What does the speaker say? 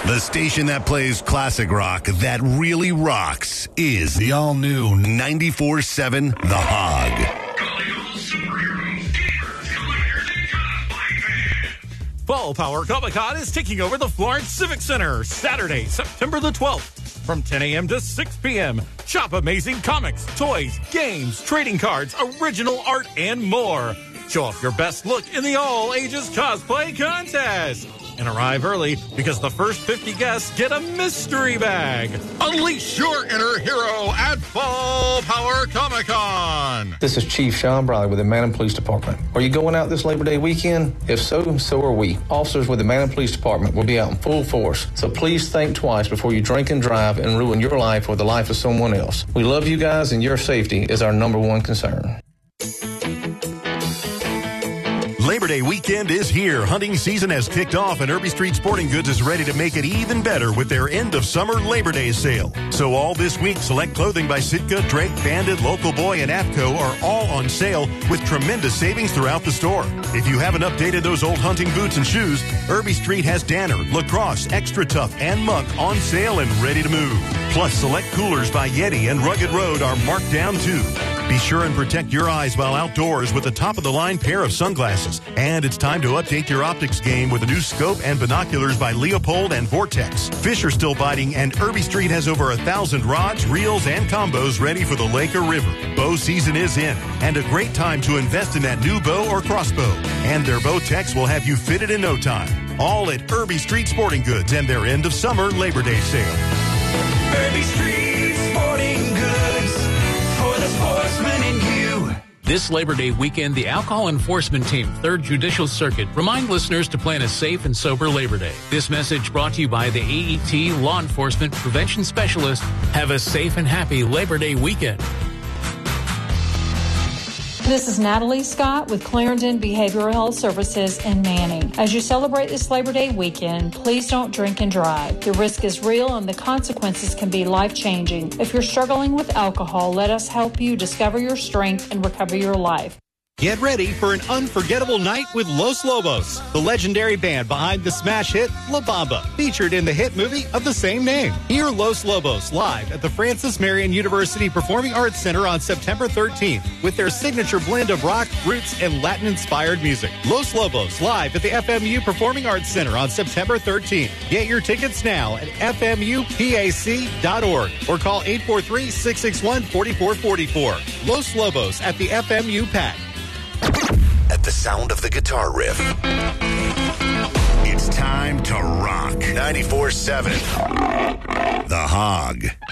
The station that plays classic rock that really rocks is the all-new 94.7 The Hog. Fall Power Comic-Con is taking over the Florence Civic Center Saturday, September the 12th from 10 a.m. to 6 p.m. Shop amazing comics, toys, games, trading cards, original art, and more. Show off your best look in the all-ages cosplay contest. And arrive early because the first 50 guests get a mystery bag. Unleash your inner hero at Fall Power Comic-Con. This is Chief Sean Briley with the Manning Police Department. Are you going out this Labor Day weekend? If so, so are we. Officers with the Manning Police Department will be out in full force. So please think twice before you drink and drive and ruin your life or the life of someone else. We love you guys and your safety is our number one concern. Labor Day weekend is here. Hunting season has kicked off and Irby Street Sporting Goods is ready to make it even better with their end of summer Labor Day sale. So all this week, select clothing by Sitka, Drake, Bandit, Local Boy, and APCO are all on sale with tremendous savings throughout the store. If you haven't updated those old hunting boots and shoes, Irby Street has Danner, Lacrosse, Extra Tough, and Muck on sale and ready to move. Plus, select coolers by Yeti and Rugged Road are marked down too. Be sure and protect your eyes while outdoors with a top-of-the-line pair of sunglasses. And it's time to update your optics game with a new scope and binoculars by Leopold and Vortex. Fish are still biting, and Irby Street has over 1,000 rods, reels, and combos ready for the lake or river. Bow season is in, and a great time to invest in that new bow or crossbow. And their bow techs will have you fitted in no time. All at Irby Street Sporting Goods and their end-of-summer Labor Day sale. Irby Street Sporting Goods, for the sportsman in you. This Labor Day weekend, the Alcohol Enforcement Team, 3rd Judicial Circuit, remind listeners to plan a safe and sober Labor Day. This message brought to you by the AET Law Enforcement Prevention Specialist. Have a safe and happy Labor Day weekend. This is Natalie Scott with Clarendon Behavioral Health Services in Manning. As you celebrate this Labor Day weekend, please don't drink and drive. The risk is real and the consequences can be life-changing. If you're struggling with alcohol, let us help you discover your strength and recover your life. Get ready for an unforgettable night with Los Lobos, the legendary band behind the smash hit La Bamba, featured in the hit movie of the same name. Hear Los Lobos live at the Francis Marion University Performing Arts Center on September 13th with their signature blend of rock, roots, and Latin-inspired music. Los Lobos live at the FMU Performing Arts Center on September 13th. Get your tickets now at fmupac.org or call 843-661-4444. Los Lobos at the FMU PAC. At the sound of the guitar riff, it's time to rock. 94.7 The Hog.